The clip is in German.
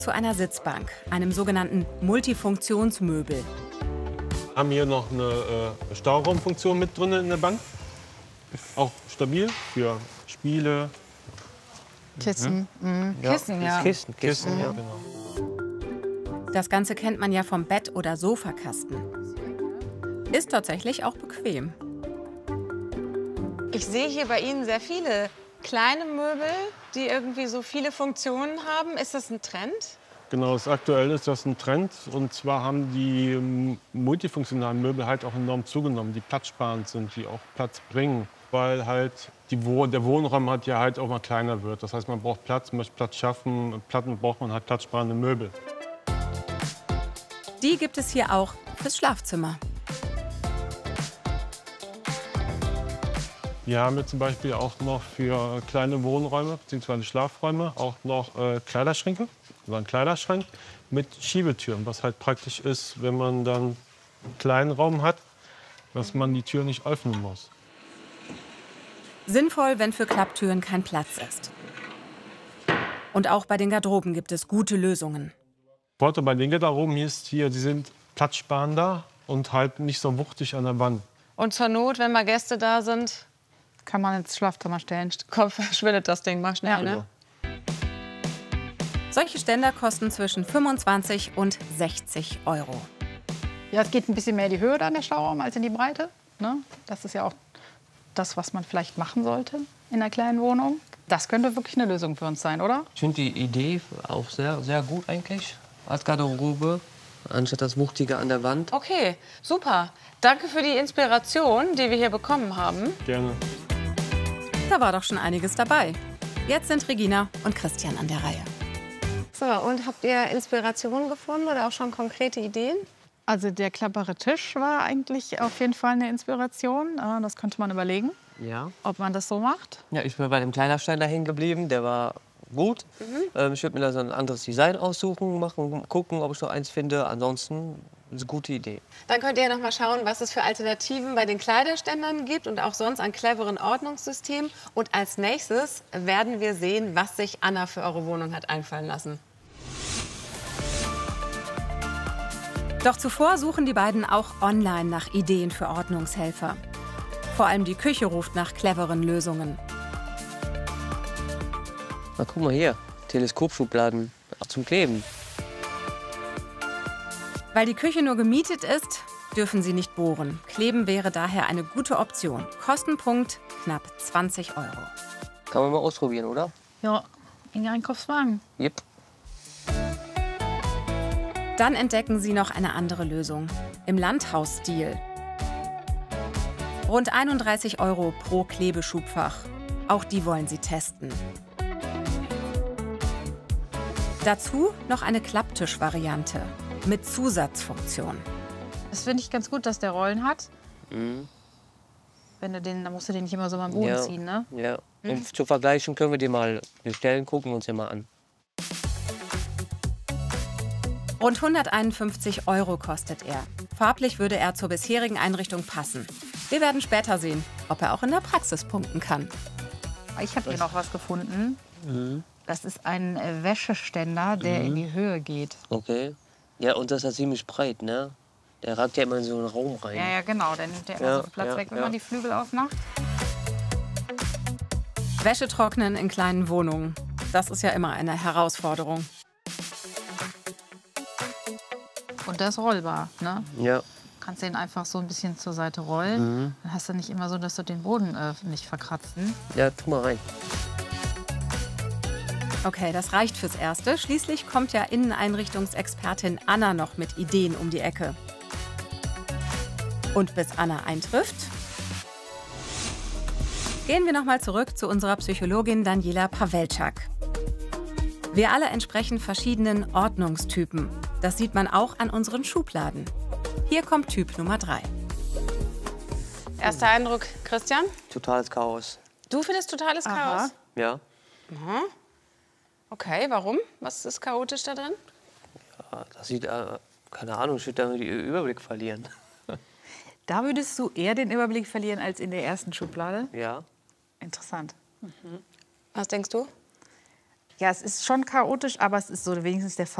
Zu einer Sitzbank, einem sogenannten Multifunktionsmöbel. Wir haben hier noch eine Stauraumfunktion mit drin in der Bank. Auch stabil für Spiele. Kissen. Kissen, ja. Kissen, ja, genau. Das Ganze kennt man ja vom Bett- oder Sofakasten. Ist tatsächlich auch bequem. Ich sehe hier bei Ihnen sehr viele kleine Möbel, die irgendwie so viele Funktionen haben. Ist das ein Trend? Genau, aktuell ist das ein Trend. Und zwar haben die multifunktionalen Möbel halt auch enorm zugenommen, die platzsparend sind, die auch Platz bringen. Weil halt der Wohnraum halt ja halt auch mal kleiner wird. Das heißt, man braucht Platz, möchte Platz schaffen. Platten braucht man halt platzsparende Möbel. Die gibt es hier auch fürs Schlafzimmer. Wir haben jetzt zum Beispiel auch noch für kleine Wohnräume bzw. Schlafräume auch noch Kleiderschränke, also einen Kleiderschrank mit Schiebetüren, was halt praktisch ist, wenn man dann einen kleinen Raum hat, dass man die Tür nicht öffnen muss. Sinnvoll, wenn für Klapptüren kein Platz ist. Und auch bei den Garderoben gibt es gute Lösungen. Vorteil bei den Garderoben ist hier, die sind platzsparender und halt nicht so wuchtig an der Wand. Und zur Not, wenn mal Gäste da sind, Kann man ins Schlafzimmer stellen. verschwindet das Ding mal schnell, ne? Solche Ständer kosten zwischen 25 und 60 Euro. Ja, es geht ein bisschen mehr in die Höhe dann, der Stauraum, als in die Breite. Ne? Das ist ja auch das, was man vielleicht machen sollte in einer kleinen Wohnung. Das könnte wirklich eine Lösung für uns sein, oder? Ich finde die Idee auch sehr, sehr gut eigentlich als Garderobe, anstatt das Wuchtige an der Wand. Okay, super. Danke für die Inspiration, die wir hier bekommen haben. Gerne. Da war doch schon einiges dabei. Jetzt sind Regina und Christian an der Reihe. So, und habt ihr Inspirationen gefunden oder auch schon konkrete Ideen? Also der klappere Tisch war eigentlich auf jeden Fall eine Inspiration. Das könnte man überlegen, Ja. ob man das so macht. Ja, ich bin bei dem Kleiderstein da hängen geblieben, der war gut. Ich würde mir da so ein anderes Design aussuchen, gucken, ob ich noch eins finde. Ansonsten ist eine gute Idee. Dann könnt ihr noch mal schauen, was es für Alternativen bei den Kleiderständern gibt und auch sonst an cleveren Ordnungssystemen. Und als nächstes werden wir sehen, was sich Anna für eure Wohnung hat einfallen lassen. Doch zuvor suchen die beiden auch online nach Ideen für Ordnungshelfer. Vor allem die Küche ruft nach cleveren Lösungen. Na, guck mal hier, Teleskopschubladen zum Kleben. Weil die Küche nur gemietet ist, dürfen sie nicht bohren. Kleben wäre daher eine gute Option. Kostenpunkt knapp 20 Euro. Kann man mal ausprobieren, oder? Ja, in den Einkaufswagen. Yep. Dann entdecken sie noch eine andere Lösung. Im Landhausstil. Rund 31 Euro pro Klebeschubfach. Auch die wollen sie testen. Dazu noch eine Klapptischvariante mit Zusatzfunktion. Das finde ich ganz gut, dass der Rollen hat. Wenn du den, dann musst du den nicht immer so beim Boden ziehen, ne? Ja. Und zu vergleichen können wir den mal bestellen, gucken wir uns den mal an. Rund 151 Euro kostet er. Farblich würde er zur bisherigen Einrichtung passen. Wir werden später sehen, ob er auch in der Praxis punkten kann. Ich habe hier noch was gefunden. Das ist ein Wäscheständer, der in die Höhe geht. Okay. Ja, und das ist ziemlich breit, ne? Der ragt ja immer in so einen Raum rein. Ja, ja, genau. Der nimmt ja immer so viel Platz weg, wenn man die Flügel aufmacht. Wäsche trocknen in kleinen Wohnungen. Das ist ja immer eine Herausforderung. Und der ist rollbar, ne? Ja. Kannst den einfach so ein bisschen zur Seite rollen. Dann hast du nicht immer so, dass du den Boden nicht verkratzt. Ja, tu mal rein. Okay, das reicht fürs Erste. Schließlich kommt ja Inneneinrichtungsexpertin Anna noch mit Ideen um die Ecke. Und bis Anna eintrifft, gehen wir noch mal zurück zu unserer Psychologin Daniela Pawelczak. Wir alle entsprechen verschiedenen Ordnungstypen. Das sieht man auch an unseren Schubladen. Hier kommt Typ Nummer 3. Erster Eindruck, Christian? Totales Chaos. Du findest totales Chaos? Ja. Okay, warum? Was ist chaotisch da drin? Ja, das sieht, keine Ahnung, ich würde da den Überblick verlieren. Da würdest du eher den Überblick verlieren als in der ersten Schublade? Ja. Interessant. Was denkst du? Ja, es ist schon chaotisch, aber es ist so wenigstens der